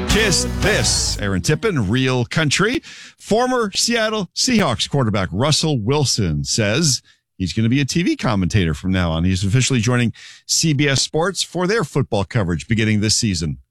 Kiss this. Aaron Tippin, Real Country. Former Seattle Seahawks quarterback Russell Wilson says he's going to be a TV commentator from now on. He's officially joining CBS Sports for their football coverage beginning this season.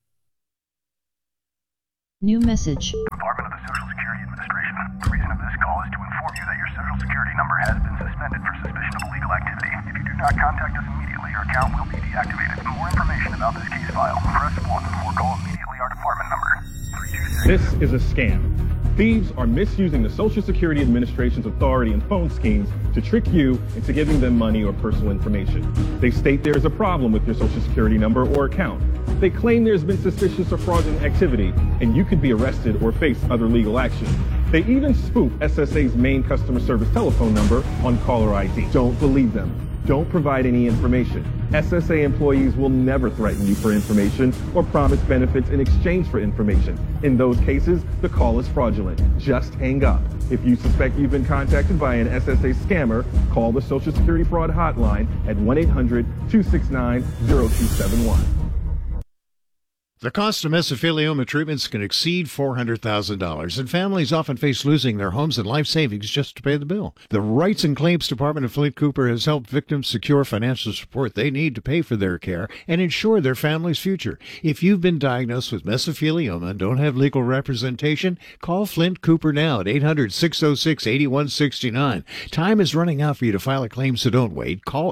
New message. Department of the Social Security Administration. The reason of this call is to inform you that your Social Security number has been suspended for suspicion of illegal activity. If you do not contact us immediately, your account will be deactivated. For more information about this case file, press 1 or call immediately our department number. 326. This is a scam. Thieves are misusing the Social Security Administration's authority and phone schemes to trick you into giving them money or personal information. They state there is a problem with your Social Security number or account. They claim there's been suspicious or fraudulent activity, and you could be arrested or face other legal action. They even spoof SSA's main customer service telephone number on caller ID. Don't believe them. Don't provide any information. SSA employees will never threaten you for information or promise benefits in exchange for information. In those cases, the call is fraudulent. Just hang up. If you suspect you've been contacted by an SSA scammer, call the Social Security Fraud Hotline at 1-800-269-0271. The cost of mesothelioma treatments can exceed $400,000, and families often face losing their homes and life savings just to pay the bill. The Rights and Claims Department of Flint Cooper has helped victims secure financial support they need to pay for their care and ensure their family's future. If you've been diagnosed with mesothelioma and don't have legal representation, call Flint Cooper now at 800-606-8169. Time is running out for you to file a claim, so don't wait. Call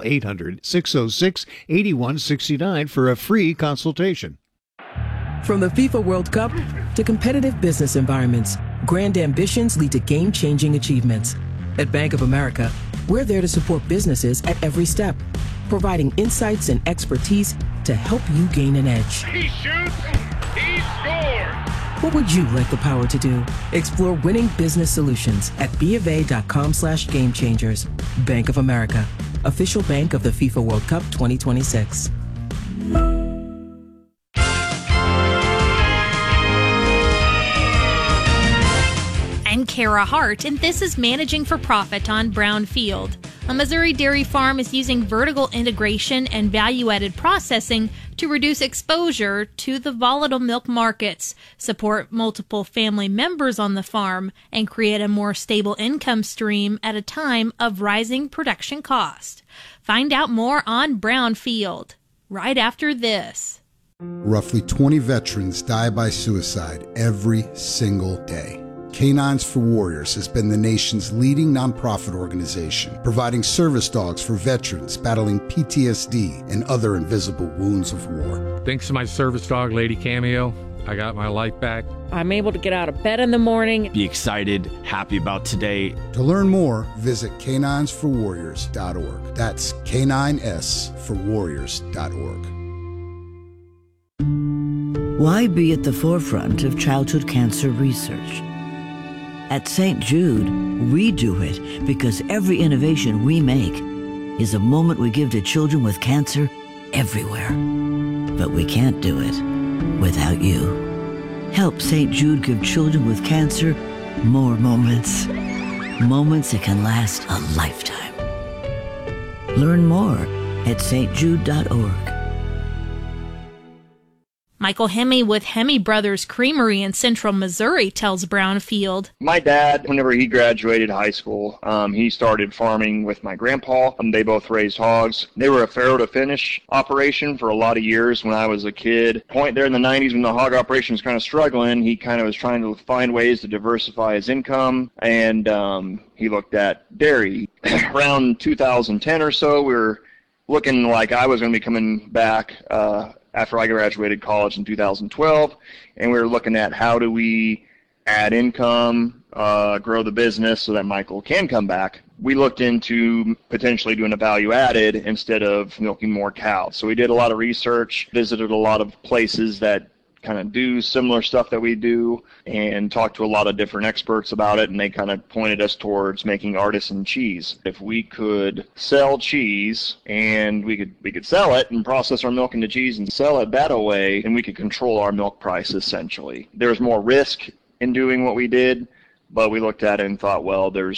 800-606-8169 for a free consultation. From the FIFA World Cup to competitive business environments, grand ambitions lead to game-changing achievements. At Bank of America, we're there to support businesses at every step, providing insights and expertise to help you gain an edge. He shoots, he scores! What would you like the power to do? Explore winning business solutions at BofA.com/gamechangers. Bank of America, official bank of the FIFA World Cup 2026. I'm Kara Hart, and this is Managing for Profit on Brownfield. A Missouri dairy farm is using vertical integration and value-added processing to reduce exposure to the volatile milk markets, support multiple family members on the farm, and create a more stable income stream at a time of rising production cost. Find out more on Brownfield right after this. Roughly 20 veterans die by suicide every single day. Canines for Warriors has been the nation's leading nonprofit organization, providing service dogs for veterans battling PTSD and other invisible wounds of war. Thanks to my service dog, Lady Cameo, I got my life back. I'm able to get out of bed in the morning. Be excited, happy about today. To learn more, visit caninesforwarriors.org. That's caninesforwarriors.org. Why be at the forefront of childhood cancer research? At St. Jude, we do it because every innovation we make is a moment we give to children with cancer everywhere. But we can't do it without you. Help St. Jude give children with cancer more moments. Moments that can last a lifetime. Learn more at stjude.org. Michael Hemme with Hemme Brothers Creamery in Central Missouri tells Brownfield. My dad, whenever he graduated high school, he started farming with my grandpa. They both raised hogs. They were a farrow to finish operation for a lot of years when I was a kid. Point there in the 90s when the hog operation was kind of struggling, he kind of was trying to find ways to diversify his income, and he looked at dairy. Around 2010 or so, we were looking like I was going to be coming back after I graduated college in 2012, and we were looking at how do we add income, grow the business so that Michael can come back. We looked into potentially doing a value added instead of milking more cows. So we did a lot of research, visited a lot of places that kind of do similar stuff that we do, and talked to a lot of different experts about it, and they kind of pointed us towards making artisan cheese. If we could sell cheese and we could sell it and process our milk into cheese and sell it that way, and we could control our milk price essentially. There's more risk in doing what we did, but we looked at it and thought, well, there's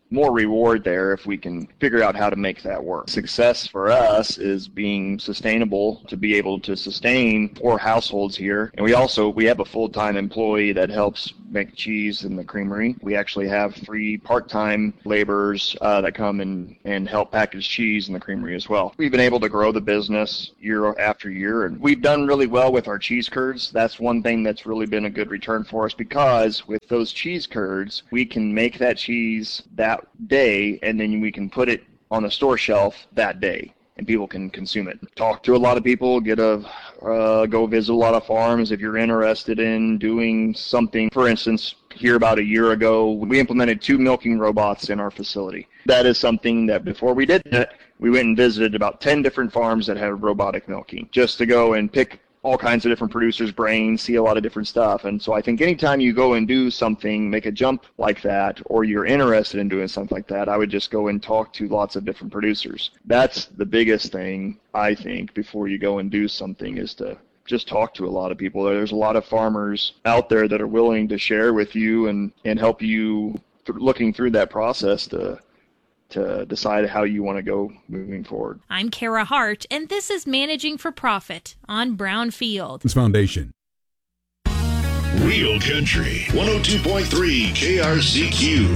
more reward there if we can figure out how to make that work. Success for us is being sustainable, to be able to sustain 4 households here. And we have a full-time employee that helps make cheese in the creamery. We actually have 3 part-time laborers that come and help package cheese in the creamery as well. We've been able to grow the business year after year, and we've done really well with our cheese curds. That's one thing that's really been a good return for us, because with those cheese curds, we can make that cheese that day, and then we can put it on the store shelf that day, and people can consume it. Talk to a lot of people, go visit a lot of farms if you're interested in doing something. For instance, here about a year ago, we implemented 2 milking robots in our facility. That is something that before we did that, we went and visited about 10 different farms that had robotic milking, just to go and pick all kinds of different producers' brains, see a lot of different stuff. And so I think anytime you go and do something, make a jump like that, or you're interested in doing something like that, I would just go and talk to lots of different producers. That's the biggest thing, I think, before you go and do something, is to just talk to a lot of people. There's a lot of farmers out there that are willing to share with you and help you looking through that process to decide how you want to go moving forward. I'm Kara Hart, and this is Managing for Profit on Brownfield Foundation. Real Country 102.3 KRCQ.